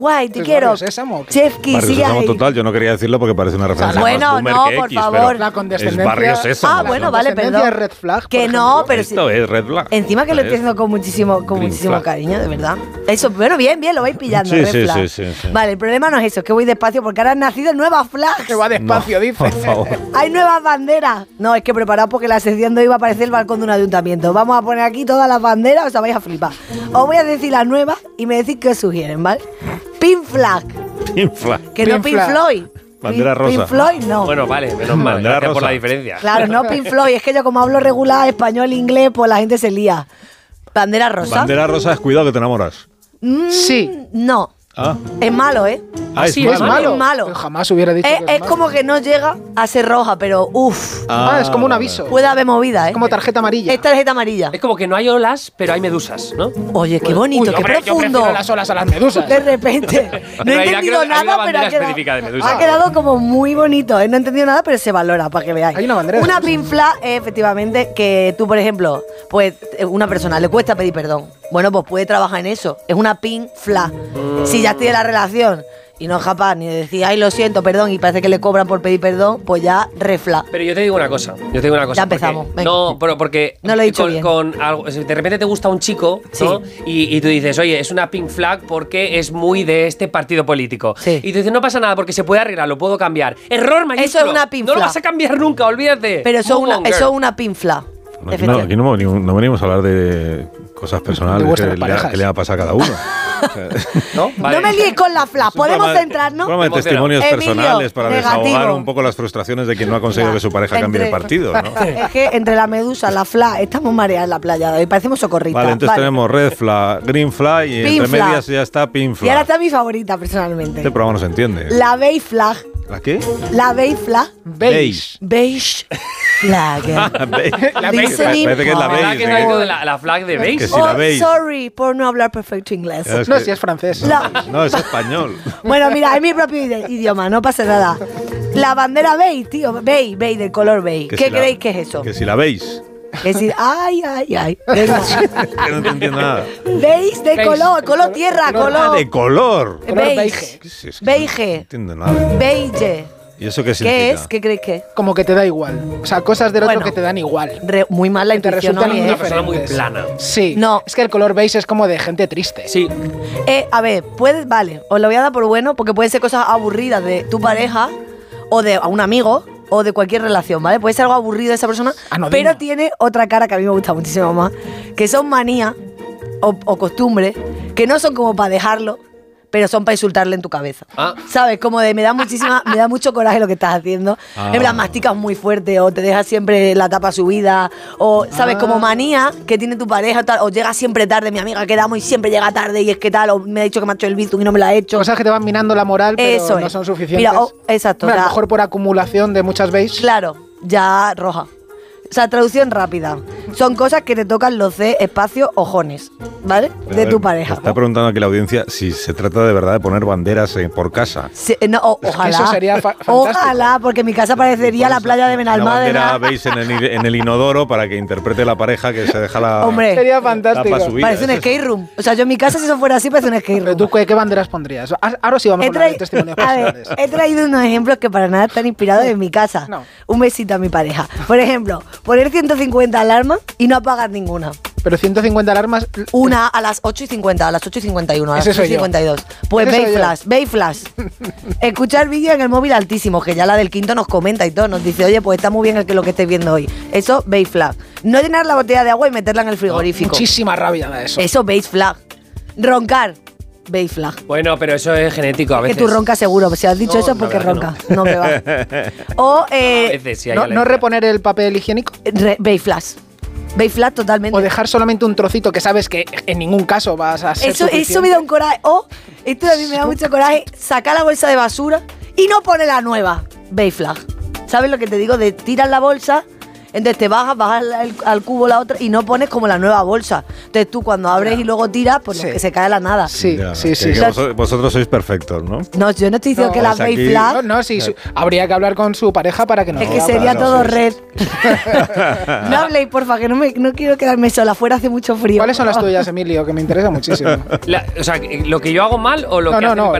Guay, te ¿Es quiero. Barrio Sésamo? Chefki, Barrio sigue Sésamo ahí. total, yo no quería decirlo porque parece una referencia Bueno, más boomer no, que por X, favor. pero La condescendencia. es Barrio Sésamo. Ah, bueno, vale, condescendencia perdón. es red flag, Que por no, ejemplo. pero Esto es red flag. Encima que lo estoy Es- haciendo con muchísimo Green flag. cariño, de verdad. Eso, bueno, bien, lo vais pillando. Sí, red sí, flag. sí. Vale, el problema no es eso, es que voy despacio porque ahora han nacido nuevas flags. Que va despacio, No, dice. por favor. Hay nuevas banderas. No, es que preparaos porque la sección de hoy va a aparecer el balcón de un ayuntamiento. Vamos a poner aquí todas las banderas, os vais a flipar. Os voy a decir las nuevas y me decís qué os sugieren, ¿vale? Pink flag, Pink flag. que Pink no Pink flag. Floyd. Bandera rosa. Pink Floyd no. Bueno, vale, menos mal. Bandera Gracias por rosa. la diferencia. Claro, no Pink Floyd, es que yo como hablo regular español, inglés, pues la gente se lía. Bandera rosa. Bandera rosa es cuidado que te enamoras. Sí. No. Ah, Es malo, ¿eh? sí, Es malo. Es malo. Yo jamás hubiera dicho que Es malo. como que no llega a ser roja, pero uff. Es como un aviso. Puede haber movida, ¿eh? Como tarjeta amarilla. Es tarjeta amarilla. Es como que no hay olas, pero hay medusas, ¿no? Oye, qué bonito, Uy, qué hombre, yo profundo. prefiero las olas a las medusas. De repente. No he realidad entendido creo que hay una nada, pero bandera ha quedado, específica de medusa. ha quedado como muy bonito. No he entendido nada, pero se valora, para que veáis. Hay una bandera de Una medusa. pink flag es efectivamente que tú, por ejemplo, pues una persona le cuesta pedir perdón. Bueno, pues puede trabajar en eso. Es una pink flag. Si ya estoy en la relación y no es capaz ni de decir, ay, lo siento, perdón, y parece que le cobran por pedir perdón, pues ya refla. Pero yo te digo una cosa. Ya empezamos, porque- venga. No, pero porque No lo he dicho bien. con algo, de repente te gusta un chico, ¿no? Sí. Y tú dices, oye, es una pink flag porque es muy de este partido político. Sí. Y tú dices, no pasa nada porque se puede arreglar, lo puedo cambiar. Error mayúsculo. Eso es una pink No lo flag. vas a cambiar nunca, olvídate. Pero eso Move on, girl. es una pink flag. no, aquí no venimos a hablar de cosas personales De vuestras que le, parejas. que le ha pasado a cada uno. ¿No? Vale. No me líes con la flag. ¿Podemos centrarnos? Un programa de Emociona. testimonios Emilio, personales para negativo. desahogar un poco las frustraciones de quien no ha conseguido que su pareja cambie de partido, ¿no? Es que entre la medusa, la flag, estamos mareadas en la playa de hoy. Parecemos socorristas. Vale, entonces tenemos red flag, green flag y Pink entre flag. medias ya está pink Y ahora flag. está mi favorita, personalmente. Este programa no se entiende. La beige flag. ¿La qué? La beige flag. Beige. Beige flag. La beige Listening. Parece que es la Oh. ¿Verdad beige. que no ha ido de la flag de beige? Que sí, la beige. Sorry por no hablar perfecto inglés. Es No, que- si es francés. No, es español. Bueno, mira, es mi propio idioma, no pasa nada. La bandera beige, tío, beige, del color beige. Que ¿Qué si la- creéis que es eso? Que si la veis. Es decir, ay. Venga. Que no te entiendo nada. Beige de Beige. color tierra, Ah, color. de color. Color Beige. beige. ¿Qué es eso? Beige. No entiendo nada. Beige. ¿Y eso qué significa? ¿Qué es? ¿Qué creéis que es? Como que te da igual. O sea, cosas del Bueno. otro que te dan igual. Muy mal la Que te intuición resultan hoy, ¿eh? Una persona muy indiferentes. plana. Sí. No. Es que el color beige es como de gente triste. Sí. A ver, vale, os lo voy a dar por bueno porque pueden ser cosas aburridas de tu pareja o de un amigo o de cualquier relación, ¿vale? Puede ser algo aburrido de esa persona, Anodino. pero tiene otra cara que a mí me gusta muchísimo más, que son manías o costumbres que no son como para dejarlo, pero son para insultarle en tu cabeza. Ah. ¿Sabes? Como de me da mucho coraje lo que estás haciendo. Ah. En plan, masticas muy fuerte o te dejas siempre la tapa subida o, ¿sabes? Como manía que tiene tu pareja tal, o llega siempre tarde, mi amiga quedamos y siempre llega tarde y es que tal, o me ha dicho que me ha hecho el bizum y no me la ha hecho. Cosas que te van minando la moral, pero Eso no es. son suficientes. Mira, exacto. Bueno, a o lo sea, mejor por acumulación de muchas beige. claro, ya roja. O sea, traducción rápida. Son cosas que te tocan los C, espacio, ojones, ¿vale? De tu pareja. Está preguntando aquí la audiencia si se trata de verdad de poner banderas por casa. Sí, no, ojalá. eso sería fantástico. Ojalá, porque mi casa parecería la playa de Una Benalmádena. bandera veis en el inodoro para que interprete la pareja que se deja la Hombre, Sería fantástico. tapa subida. parece un Es eso. skate room. O sea, yo en mi casa, si eso fuera así, parece un skate Pero room. tú, ¿qué banderas pondrías? Ahora sí vamos a hablar de testimonios a ver, personales. he traído unos ejemplos que para nada están inspirados en mi casa. No. Un besito a mi pareja. Por ejemplo, poner 150 alarmas y no apagar ninguna. Pero 150 alarmas. Una a las 8:50, a las 8:51, a las Ese soy yo. 8:52. Pues Ese soy yo. Bay Flash. Escuchar vídeo en el móvil altísimo, que ya la del quinto nos comenta y todo, nos dice, oye, pues está muy bien lo que estés viendo hoy. Eso, Bay Flag. No llenar la botella de agua y meterla en el frigorífico. Muchísima rabia da eso. Eso, Bay Flag. Roncar, Bay Flag. Bueno, pero eso es genético a Que veces. tú roncas seguro, si has dicho No, eso la porque verdad que roncas. No, que va. O A veces sí hay No alergia. reponer el papel higiénico. Bay Flash. Bay Flag totalmente. O dejar solamente un trocito que sabes que en ningún caso vas a ser Eso me da un coraje. O, esto a mí me da mucho coraje, sacar la bolsa de basura y no poner la nueva. Bay Flag. ¿Sabes lo que te digo? De tirar la bolsa Entonces te bajas al cubo la otra y no pones como la nueva bolsa. Entonces tú cuando abres y luego tiras, pues Sí. que se cae a la nada. Sí, Ya, sí, que- sí. que vosotros sois perfectos, ¿no? No, yo no estoy diciendo No, que la pues aquí- veis flag. No, sí, habría que hablar con su pareja para que nos Es que diga, sería claro, todo sí, red. No habléis, porfa, que no quiero quedarme sola. Afuera hace mucho frío. ¿Cuáles son las tuyas, Emilio? Que me interesa muchísimo. O sea, ¿lo que yo hago mal o lo No, que no, hace mi no.